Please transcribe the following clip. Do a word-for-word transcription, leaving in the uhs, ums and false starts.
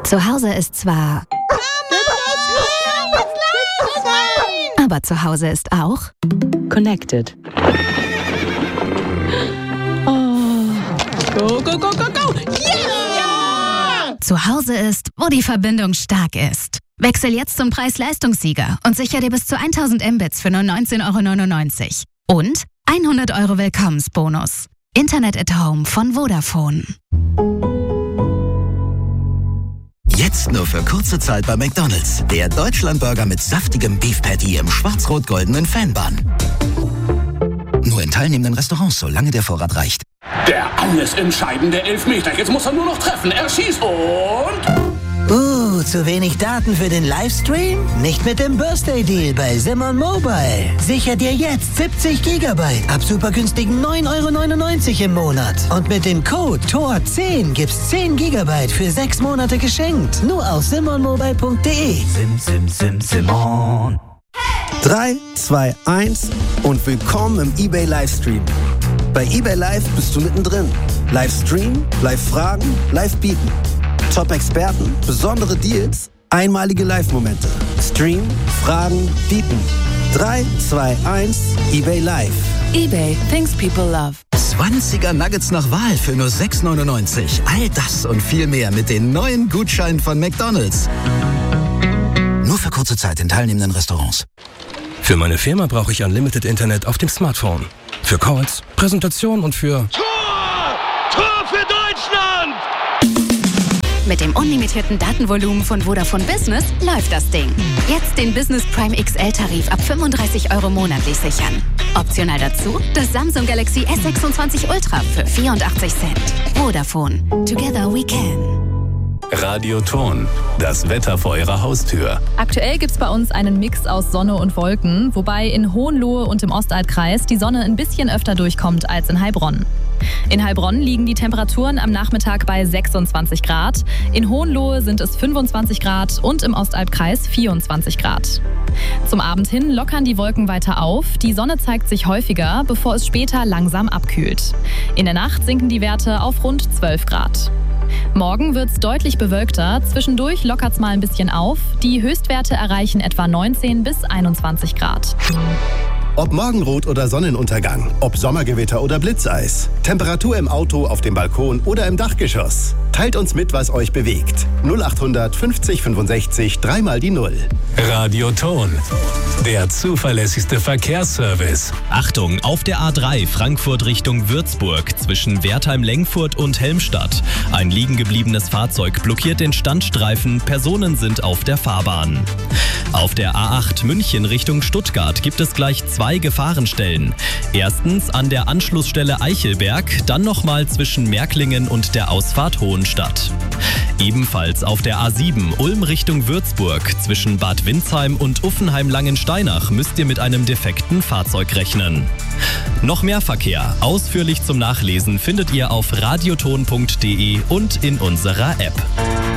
Zu Hause ist zwar... Aber zu Hause ist auch... Connected. Oh. Go, go, go, go, go! Yeah! Zu Hause ist, wo die Verbindung stark ist. Wechsel jetzt zum Preis-Leistungssieger und sichere dir bis zu tausend Mbits für nur neunzehn Euro neunundneunzig. Und hundert Euro Willkommensbonus. Internet at Home von Vodafone. Jetzt nur für kurze Zeit bei McDonald's. Der Deutschlandburger mit saftigem Beef Patty im schwarz-rot-goldenen Fanbun. Nur in teilnehmenden Restaurants, solange der Vorrat reicht. Der alles entscheidende Elfmeter. Jetzt muss er nur noch treffen. Er schießt und... Uh, zu wenig Daten für den Livestream? Nicht mit dem Birthday Deal bei Simon Mobile. Sicher dir jetzt siebzig Gigabyte ab super günstigen neun Euro neunundneunzig im Monat. Und mit dem Code T O R zehn gibt's zehn Gigabyte für sechs Monate geschenkt. Nur auf simon mobile punkt de. Sim, sim, sim, Simon. drei, zwei, eins und willkommen im eBay Livestream. Bei eBay Live bist du mittendrin. Livestream, Live-Fragen, Live-Bieten. Top-Experten, besondere Deals, einmalige Live-Momente. Stream, Fragen, bieten. drei, zwei, eins, eBay Live. eBay, things people love. zwanziger Nuggets nach Wahl für nur sechs neunundneunzig. All das und viel mehr mit den neuen Gutscheinen von McDonald's. Nur für kurze Zeit in teilnehmenden Restaurants. Für meine Firma brauche ich Unlimited Internet auf dem Smartphone. Für Calls, Präsentationen und für... Tor! Tor für Deutschland! Mit dem unlimitierten Datenvolumen von Vodafone Business läuft das Ding. Jetzt den Business Prime X L-Tarif ab fünfunddreißig Euro monatlich sichern. Optional dazu das Samsung Galaxy S sechsundzwanzig Ultra für vierundachtzig Cent. Vodafone. Together we can. Radio Ton, das Wetter vor Ihrer Haustür. Aktuell gibt es bei uns einen Mix aus Sonne und Wolken, wobei in Hohenlohe und im Ostalbkreis die Sonne ein bisschen öfter durchkommt als in Heilbronn. In Heilbronn liegen die Temperaturen am Nachmittag bei sechsundzwanzig Grad, in Hohenlohe sind es fünfundzwanzig Grad und im Ostalbkreis vierundzwanzig Grad. Zum Abend hin lockern die Wolken weiter auf, die Sonne zeigt sich häufiger, bevor es später langsam abkühlt. In der Nacht sinken die Werte auf rund zwölf Grad. Morgen wird es deutlich bewölkter, zwischendurch lockert es mal ein bisschen auf. Die Höchstwerte erreichen etwa neunzehn bis einundzwanzig Grad. Ob Morgenrot oder Sonnenuntergang, ob Sommergewitter oder Blitzeis, Temperatur im Auto, auf dem Balkon oder im Dachgeschoss. Teilt uns mit, was euch bewegt. null achthundert fünfzig fünfundsechzig, dreimal die Null. Radio Ton, der zuverlässigste Verkehrsservice. Achtung, auf der A drei Frankfurt Richtung Würzburg zwischen Wertheim-Lengfurt und Helmstadt. Ein liegen gebliebenes Fahrzeug blockiert den Standstreifen, Personen sind auf der Fahrbahn. Auf der A acht München Richtung Stuttgart gibt es gleich zwei Gefahrenstellen. Erstens an der Anschlussstelle Eichelberg, dann nochmal zwischen Märklingen und der Ausfahrt Hohenstadt. Ebenfalls auf der A sieben Ulm Richtung Würzburg zwischen Bad Windsheim und Uffenheim-Langensteinach müsst ihr mit einem defekten Fahrzeug rechnen. Noch mehr Verkehr, ausführlich zum Nachlesen, findet ihr auf radioton punkt de und in unserer App.